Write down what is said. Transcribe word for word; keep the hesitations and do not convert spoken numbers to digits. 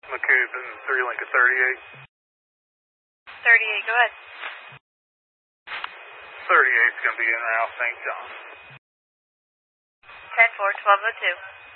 McCubbin, three Lincoln thirty-eight. thirty-eight, go ahead. thirty-eight's going to be in Ralph Saint John. ten four, twelve oh two.